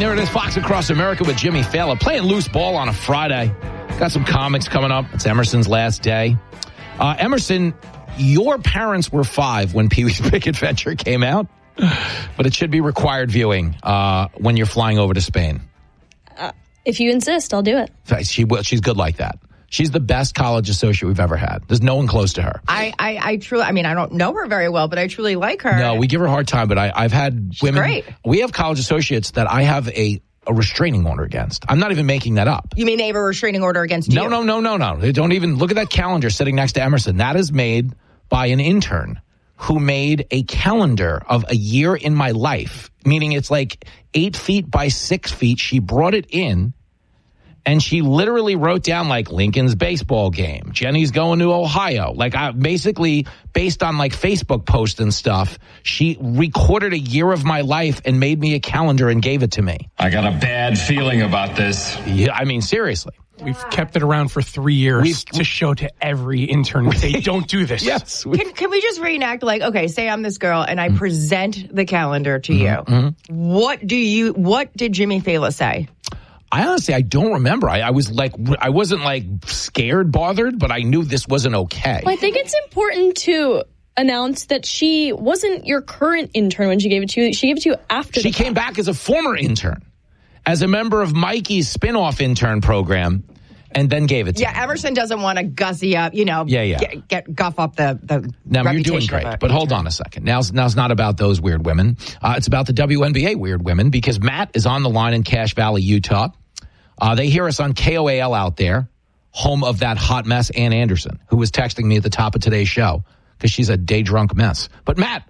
there it is, Fox Across America with Jimmy Fallon. Playing loose ball on a Friday. Got some comics coming up. It's Emerson's last day. Emerson, your parents were 5 when Pee-wee's Big Adventure came out, but it should be required viewing when you're flying over to Spain. If you insist, I'll do it. She's good like that. She's the best college associate we've ever had. There's no one close to her. I truly, I mean, I don't know her very well, but I truly like her. No, we give her a hard time, but I've had women. Great. We have college associates that I have a restraining order against. I'm not even making that up. You mean they have a restraining order against you? No. They don't even look at that calendar sitting next to Emerson. That is made by an intern who made a calendar of a year in my life, meaning it's like 8 feet by 6 feet. She brought it in. And she literally wrote down like Lincoln's baseball game. Jenny's going to Ohio. Like basically based on like Facebook posts and stuff, she recorded a year of my life and made me a calendar and gave it to me. I got a bad feeling about this. Yeah, I mean, seriously. We've kept it around for 3 years to show to every intern that they don't do this. Yes. Can we just reenact, like, okay, say I'm this girl and I present the calendar to you. Mm-hmm. What did Jimmy Fallon say? I don't remember. I wasn't like scared, bothered, but I knew this wasn't okay. Well, I think it's important to announce that she wasn't your current intern when she gave it to you. She gave it to you after She came back as a former intern, as a member of Mikey's spin-off intern program, and then gave it to me. Yeah, Emerson doesn't want to gussy up, guff up the Now, you're doing great, but hold on a second. Now it's not about those weird women. It's about the WNBA weird women, because Matt is on the line in Cache Valley, Utah. They hear us on KOAL out there, home of that hot mess, Ann Anderson, who was texting me at the top of today's show because she's a day-drunk mess. But, Matt.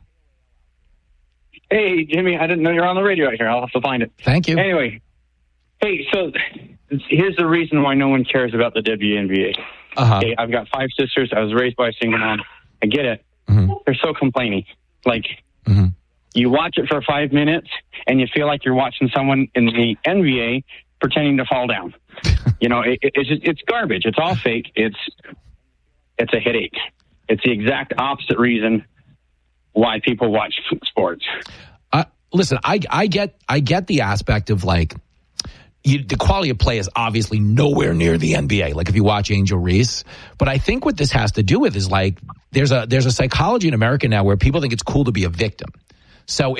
Hey, Jimmy, I didn't know you were on the radio out here. I'll have to find it. Thank you. Anyway, hey, so here's the reason why no one cares about the WNBA. Hey, I've got 5 sisters. I was raised by a single mom. I get it. Mm-hmm. They're so complaining. Like, you watch it for 5 minutes, and you feel like you're watching someone in the NBA pretending to fall down. It's garbage. It's all fake. It's a headache. It's the exact opposite reason why people watch sports. Listen, I get the aspect of like the quality of play is obviously nowhere near the NBA. Like if you watch Angel Reese, but I think what this has to do with is like there's a psychology in America now where people think it's cool to be a victim. So